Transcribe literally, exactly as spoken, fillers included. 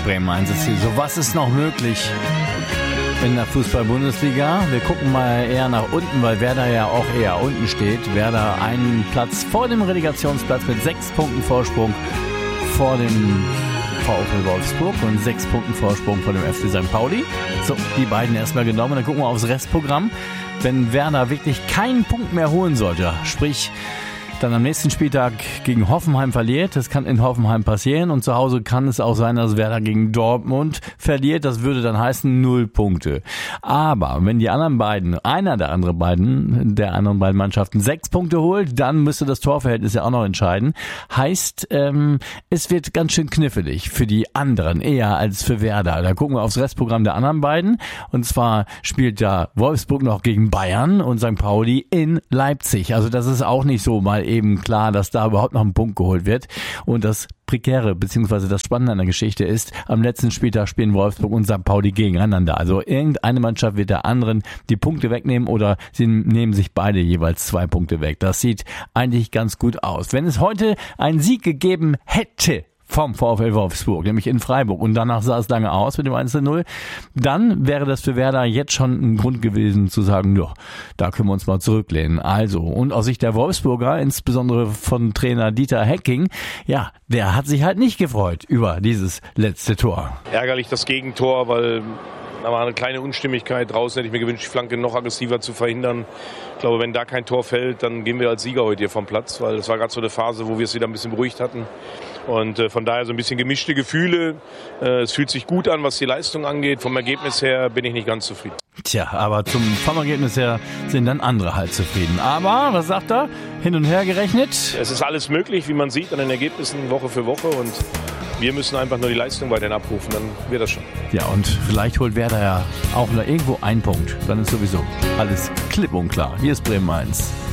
Bremen eins ist hier so. Was ist noch möglich in der Fußball-Bundesliga? Wir gucken mal eher nach unten, weil Werder ja auch eher unten steht. Werder einen Platz vor dem Relegationsplatz mit sechs Punkten Vorsprung vor dem VfL Wolfsburg und sechs Punkten Vorsprung vor dem F C Sankt Pauli. So, die beiden erstmal genommen. Dann gucken wir aufs Restprogramm. Wenn Werder wirklich keinen Punkt mehr holen sollte, sprich dann am nächsten Spieltag gegen Hoffenheim verliert. Das kann in Hoffenheim passieren. Und zu Hause kann es auch sein, dass Werder gegen Dortmund verliert. Das würde dann heißen null Punkte. Aber wenn die anderen beiden, einer der anderen beiden, der anderen beiden Mannschaften sechs Punkte holt, dann müsste das Torverhältnis ja auch noch entscheiden. Heißt, ähm, es wird ganz schön knifflig für die anderen, eher als für Werder. Da gucken wir aufs Restprogramm der anderen beiden. Und zwar spielt ja Wolfsburg noch gegen Bayern und Sankt Pauli in Leipzig. Also das ist auch nicht so mal eben klar, dass da überhaupt noch ein Punkt geholt wird. Und das Prekäre bzw. das Spannende an der Geschichte ist, am letzten Spieltag spielen Wolfsburg und Sankt Pauli gegeneinander. Also irgendeine Mannschaft wird der anderen die Punkte wegnehmen oder sie nehmen sich beide jeweils zwei Punkte weg. Das sieht eigentlich ganz gut aus. Wenn es heute einen Sieg gegeben hätte vom VfL Wolfsburg, nämlich in Freiburg, und danach sah es lange aus mit dem eins zu null, dann wäre das für Werder jetzt schon ein Grund gewesen zu sagen, ja, da können wir uns mal zurücklehnen. Also, und aus Sicht der Wolfsburger, insbesondere von Trainer Dieter Hecking, ja, der hat sich halt nicht gefreut über dieses letzte Tor. Ärgerlich das Gegentor, weil da war eine kleine Unstimmigkeit draußen, hätte ich mir gewünscht, die Flanke noch aggressiver zu verhindern. Ich glaube, wenn da kein Tor fällt, dann gehen wir als Sieger heute hier vom Platz, weil das war gerade so eine Phase, wo wir es wieder ein bisschen beruhigt hatten. Und äh, von daher so ein bisschen gemischte Gefühle. Äh, es fühlt sich gut an, was die Leistung angeht. Vom Ergebnis her bin ich nicht ganz zufrieden. Tja, aber zum, vom Ergebnis her sind dann andere halt zufrieden. Aber, was sagt er? Hin und her gerechnet? Es ist alles möglich, wie man sieht, an den Ergebnissen Woche für Woche. Und wir müssen einfach nur die Leistung weiterhin abrufen, dann wird das schon. Ja, und vielleicht holt Werder ja auch noch irgendwo einen Punkt. Dann ist sowieso alles klipp und klar. Hier ist Bremen eins.